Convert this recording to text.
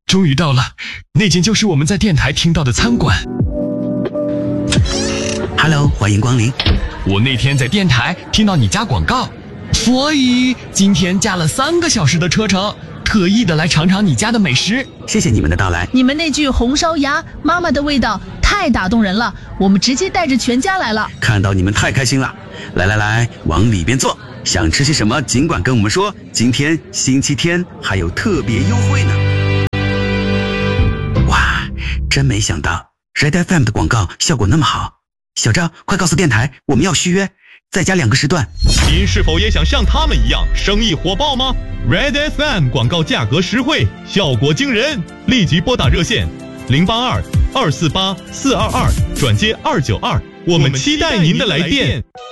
终于到了，那间就是我们在电台听到的餐馆。 Hello， 欢迎光临。 我那天在电台听到你家广告，所以今天加了3个小时的车程，特意的来尝尝你家的美食。 谢谢你们的到来。 你们那句红烧鸭妈妈的味道太打动人了，我们直接带着全家来了。 看到你们太开心了，来，往里边坐。想吃些什么尽管跟我们说，今天星期天还有特别优惠呢。哇，真没想到 Red FM 的广告效果那么好。小赵，快告诉电台我们要续约，再加2个时段。 您是否也想像他们一样生意火爆吗？ Red FM 广告价格实惠，效果惊人，立即拨打热线082-248-422转接292，我们期待您的来电。